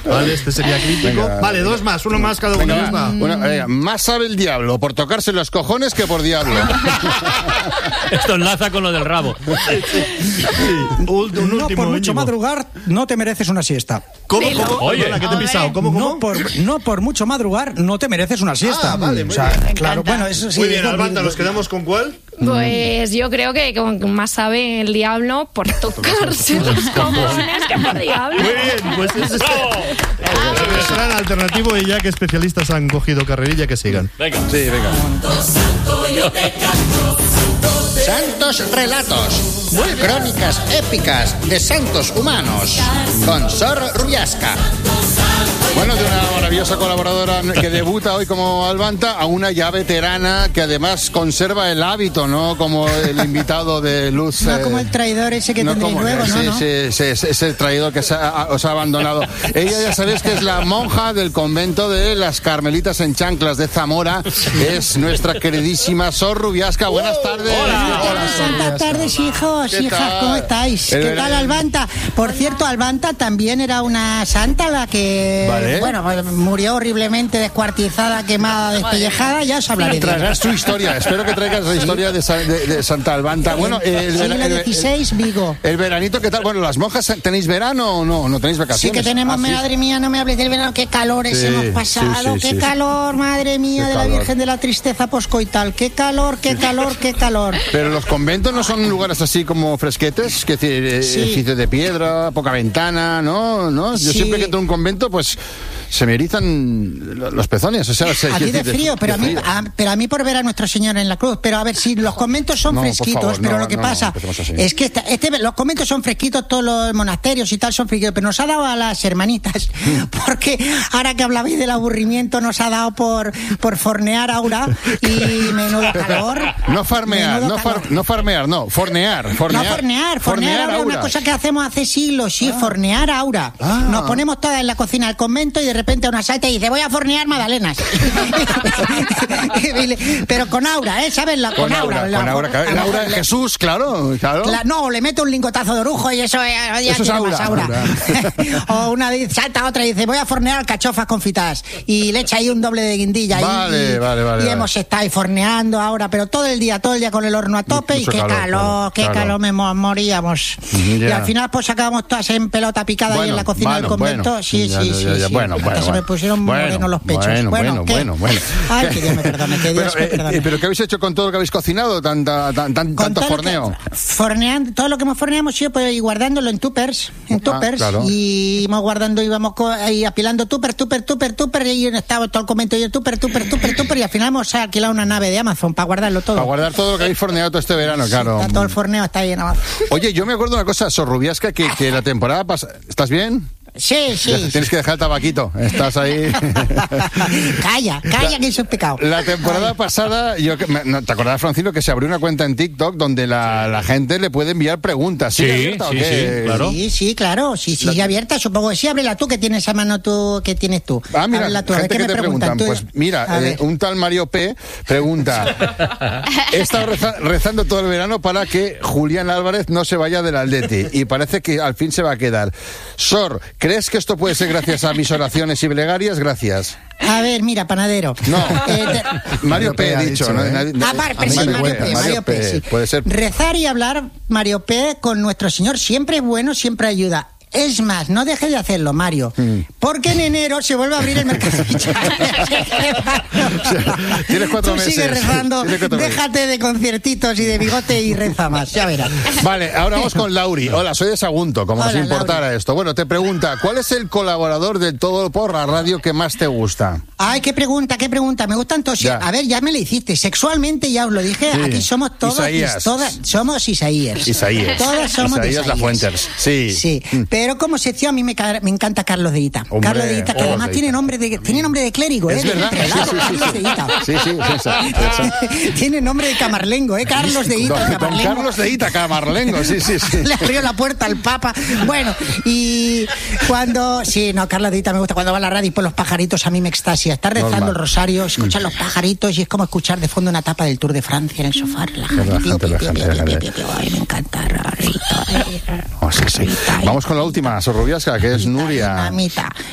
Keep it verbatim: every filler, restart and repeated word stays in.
Vale, este sería crítico. Venga, vale, dos más, uno más cada uno. Venga, va. Bueno, venga, más sabe el diablo por tocarse los cojones que por diablo. Esto enlaza con lo del rabo. Un, un no por mucho íntimo. madrugar, no te mereces una siesta. ¿Cómo, cómo? Oye, Perdona, ¿qué te he pisado? ¿Cómo, cómo? No por, no por mucho madrugar, no te mereces una siesta. Ah, vale, muy o sea, bien. claro, bueno, eso sí. Muy bien, es Albanta, lo- ¿nos quedamos con cuál? Pues yo creo que con más sabe el diablo por tocarse los cojones que por diablo. Muy bien, pues ese es el gran alternativo y ya que especialistas han cogido carrerilla, que sigan. Venga. Sí, venga. Santos relatos, muy crónicas épicas de santos humanos, con Sor Rubiasca. Bueno, de una maravillosa colaboradora que debuta hoy como Albanta a una ya veterana que además conserva el hábito, ¿no? Como el invitado de Luz. No eh, como el traidor ese que no tendréis como luego, ese, ¿no? ¿no? ese- ese- ese- ese traidor que se ha- os ha abandonado. Ella ya sabéis que es la monja del convento de las Carmelitas en Chanclas de Zamora. Es nuestra queridísima Sor Rubiasca. Buenas tardes. Hola. Buenas tardes, hijos, ¿Qué hijas, tal? ¿cómo estáis? El ¿Qué verano. tal, Albanta? Por cierto, Albanta también era una santa la que, Vale. bueno, pues, murió horriblemente descuartizada, quemada, despellejada, ya os hablaré de ella. Traerás tu historia. Espero que traigas la historia de, Sa- de- de Santa Albanta. Bueno, el, Siglo el- el- dieciséis, Vigo. el veranito, ¿qué tal? Bueno, ¿las monjas tenéis verano o no? ¿No tenéis Sí vacaciones? que tenemos, Ah, sí. madre mía, no me hables del verano, qué calores Sí, hemos pasado, sí, sí, qué sí. calor, madre mía, Qué de la calor. Virgen de la Tristeza poscoital, qué calor, qué calor, qué calor. Pero los conventos no son lugares así como fresquetes, que decir, eh, Sí. edificios de piedra, poca ventana, ¿no? ¿No? Yo Sí. siempre que entro a un convento, pues se me erizan lo- los pezones. O sea, se- A ti quiero de decir, frío, pero a mí, frío. a- pero a mí por ver a Nuestro Señor en la cruz. Pero a ver, si los conventos son No, por fresquitos, favor, pero no, lo que no, pasa empecemos así. es que esta- este, los conventos son fresquitos, todos los monasterios y tal son fresquitos, pero nos ha dado a las hermanitas, porque ahora que hablabais del aburrimiento, nos ha dado por, por fornear Aura y menudo calor. No farmear, menudo no, far- calor. no farmear, no, fornear, fornear. No, fornear, fornear Aura, Aura. una cosa que hacemos hace siglos, sí, fornear Aura. Nos ponemos todas en la cocina del convento y de repente una salta y dice, voy a fornear magdalenas. Pero con Aura, ¿eh? ¿Sabes? La- Con aura, la- con aura, claro, el aura de le- Jesús, claro, claro. la- no, le mete un lingotazo de orujo y eso eh, ya Eso es tiene más aura. aura. O una dice- salta otra y dice, voy a fornear alcachofas confitadas. Y le echa ahí un doble de guindilla. Vale, y, vale, vale, Y vale. hemos estado ahí forneando ahora, pero todo el día, todo el día con el horno a tope. Mucho y qué calor, calor, claro, qué claro. calor, me mo- moríamos. Y Ya. al final pues acabamos todas en pelota picada ahí Bueno, en la cocina bueno, del convento. bueno. Sí, Ya, sí, ya, sí, ya, sí. bueno, Hasta bueno, se me bueno. pusieron Bueno, morenos los pechos. bueno, bueno, ¿qué? bueno, bueno. Ay, que Dios me perdone, que Dios Pero, me eh, perdone. eh, pero ¿qué habéis hecho con todo lo que habéis cocinado? Tanta, tan, tan- Con tanto todo lo que- forneo. forneando, todo lo que hemos forneado hemos ido pues, y guardándolo en tuppers, en tuppers, claro. y íbamos guardando, íbamos co- ahí apilando tupper, tupper, tupper, tupper, y estaba todo el convento y el tupper, tupper, tupper, tupper, y al final hemos alquilado una nave de Amazon para guardarlo todo. Para guardar todo lo que habéis forneado todo este verano, claro. Está todo el forneo, está ahí en Amazon. Oye, yo me acuerdo de una cosa, Sor Rubiasca, que, que la temporada pasada... ¿Estás bien? Sí, sí. Ya, tienes que dejar el tabaquito. Estás ahí... Calla, calla, que eso es pecado. La temporada pasada, yo que- me- no, ¿te acordás, Francino, que se abrió una cuenta en TikTok donde la, la gente le puede enviar preguntas? Sí, ¿Sigue abierta o sí, qué? sí, claro. Sí, sí, claro, sí, sí, abierta, supongo que sí, ábrela tú, que tienes a mano tú, que tienes tú. Ah, mira, Ábrela tú, a ver, gente ¿qué que me te preguntan. Tú- Pues mira, a eh, ver. un tal Mario P. pregunta: he estado reza- rezando todo el verano para que Julián Álvarez no se vaya del Atleti y parece que al fin se va a quedar. Sor, ¿crees que esto puede ser gracias a mis oraciones y plegarias? Gracias. A ver, mira, panadero. No, Eh, te- Mario P. ha dicho, ¿no? Nadie- Ah, Mar- pero sí, Mario Mario P, P, Mario P, sí. Puede ser. Rezar y hablar, Mario P, con nuestro Señor siempre es bueno, siempre ayuda. Es más, no deje de hacerlo, Mario, Mm. porque en enero se vuelve a abrir el mercado. Tienes cuatro Tú meses. sigue rezando, Tienes cuatro meses. déjate de conciertitos y de bigote y reza más, ya verás. Vale, ahora vamos con Lauri. Hola, soy de Sagunto, como Hola, nos importara Lauri. esto. Bueno, te pregunta, ¿cuál es el colaborador del Todo por la Radio que más te gusta? Ay, qué pregunta, qué pregunta. Me gustan todos. Ya. A ver, ya me lo hiciste. Sexualmente ya os lo dije. Sí. Aquí somos todos. Isaías. Todas, somos Isaías. Isaías. Todas somos de Isaías Isaías. Lafuentes. Sí. Sí. Mm. Pero como sección a mí me, ca- me encanta Carlos de Ita. Hombre, Carlos de Ita, que Carlos además de tiene Ita. nombre de tiene nombre de clérigo, Es ¿eh? verdad. De Sí, sí, sí, Carlos sí. de Ita. Sí, sí, esa- esa. Tiene nombre de camarlengo, ¿eh? Carlos de Ita, Don, don camarlengo. Carlos de Ita, Camarlengo, sí, sí, sí. Le abrió la puerta al Papa. Bueno, y cuando... Sí, no, Carlos de Ita me gusta. Cuando va a la radio y por los pajaritos a mí me extasia. Está rezando Normal. el rosario, escuchar los pajaritos y es como escuchar de fondo una tapa del Tour de Francia en el sofá. Relajado. Relajante, Pío, pío, pío, relajante, pío, pío, relajante. pío, pío. Ay, me encanta. Rarito, ay, Oh, sí, sí. Rarita, ay. Vamos con la última, Sor Rubiasca, que es Nuria. Dinamita.